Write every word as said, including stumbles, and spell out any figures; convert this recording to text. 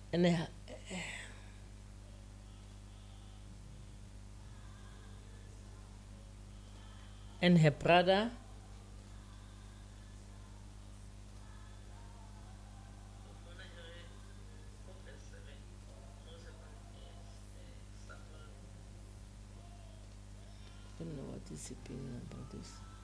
and her, and her brother. I don't know what is opinion about this.